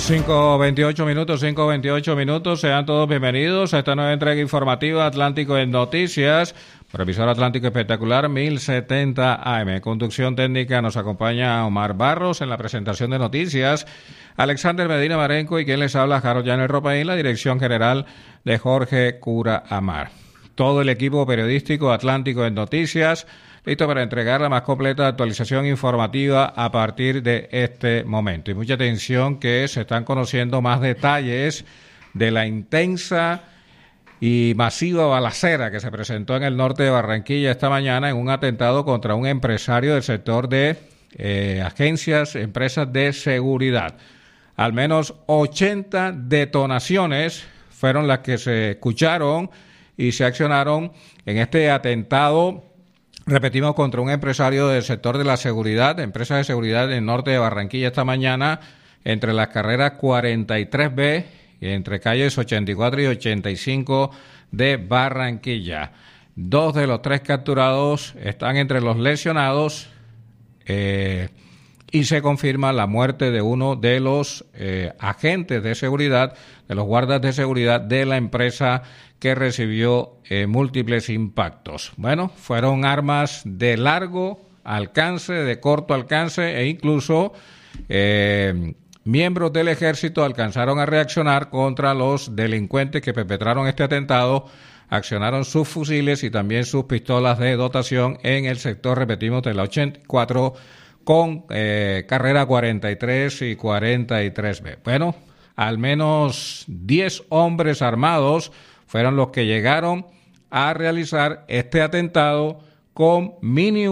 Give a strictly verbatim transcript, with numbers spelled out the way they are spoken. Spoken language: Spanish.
cinco veintiocho minutos, cinco veintiocho minutos. Sean todos bienvenidos a esta nueva entrega informativa Atlántico en Noticias. Previsor Atlántico Espectacular mil setenta A M. Conducción técnica nos acompaña Omar Barros en la presentación de noticias. Alexander Medina Marenco y quien les habla, Harold Llaner Ropaín, la dirección general de Jorge Cura Amar. Todo el equipo periodístico Atlántico en Noticias listo para entregar la más completa actualización informativa a partir de este momento. Y mucha atención que se están conociendo más detalles de la intensa y masiva balacera que se presentó en el norte de Barranquilla esta mañana en un atentado contra un empresario del sector de eh, agencias, empresas de seguridad. Al menos ochenta detonaciones fueron las que se escucharon y se accionaron en este atentado. Repetimos, contra un empresario del sector de la seguridad, empresas de seguridad en el norte de Barranquilla esta mañana, entre las carreras cuarenta y tres B y entre calles ochenta y cuatro y ochenta y cinco de Barranquilla. Dos de los tres capturados están entre los lesionados eh, y se confirma la muerte de uno de los eh, agentes de seguridad, de los guardas de seguridad de la empresa que recibió eh, múltiples impactos. Bueno, fueron armas de largo alcance, de corto alcance e incluso eh, miembros del ejército alcanzaron a reaccionar contra los delincuentes que perpetraron este atentado, accionaron sus fusiles y también sus pistolas de dotación en el sector, repetimos, de la ochenta y cuatro con eh, carrera cuarenta y tres y cuarenta y tres B. Bueno, al menos diez hombres armados fueron los que llegaron a realizar este atentado con mínimo